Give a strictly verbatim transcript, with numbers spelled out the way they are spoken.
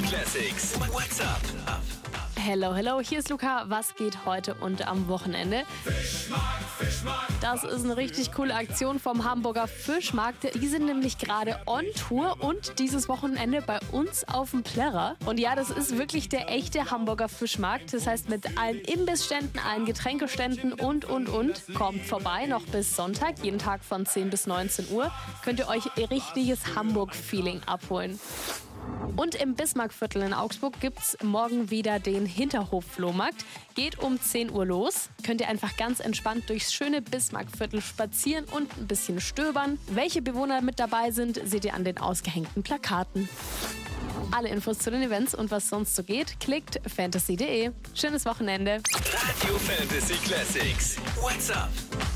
Classics. What's up? Hello, hello, hier ist Luca. Was geht heute und am Wochenende? Fischmarkt, Fischmarkt. Das ist eine richtig coole Aktion vom Hamburger Fischmarkt. Die sind nämlich gerade on Tour und dieses Wochenende bei uns auf dem Plärrer. Und ja, das ist wirklich der echte Hamburger Fischmarkt. Das heißt mit allen Imbissständen, allen Getränkeständen und, und, und. Kommt vorbei, noch bis Sonntag, jeden Tag von zehn bis neunzehn Uhr. Könnt ihr euch richtiges Hamburg-Feeling abholen. Und im Bismarckviertel in Augsburg gibt's morgen wieder den Hinterhof-Flohmarkt. Geht um zehn Uhr los. Könnt ihr einfach ganz entspannt durchs schöne Bismarckviertel spazieren und ein bisschen stöbern. Welche Bewohner mit dabei sind, seht ihr an den ausgehängten Plakaten. Alle Infos zu den Events und was sonst so geht, klickt fantasy punkt de. Schönes Wochenende. Radio Fantasy Classics. What's up?